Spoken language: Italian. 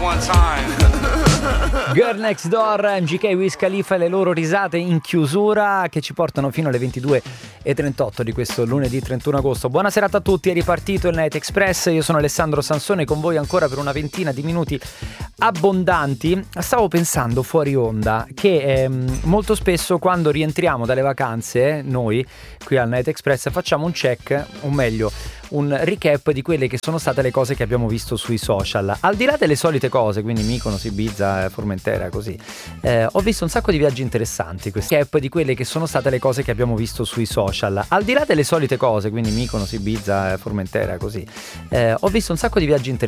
one time. Girl Next Door, MGK, Wiz Khalifa e le loro risate in chiusura che ci portano fino alle 22:38 di questo lunedì 31 agosto. Buona serata a tutti, è ripartito il Night Express, io sono Alessandro Sansone con voi ancora per una ventina di minuti abbondanti. Stavo pensando fuori onda che molto spesso quando rientriamo dalle vacanze noi qui al Night Express facciamo un check, o meglio un recap di quelle che sono state le cose che abbiamo visto sui social. Al di là delle solite cose, quindi Mykonos, Ibiza, Formentera, così, ho visto un sacco di viaggi interessanti. Questi recap di quelle che sono state le cose che abbiamo visto sui social. Al di là delle solite cose, quindi Mykonos, Ibiza, Formentera, così, ho visto un sacco di viaggi interessanti.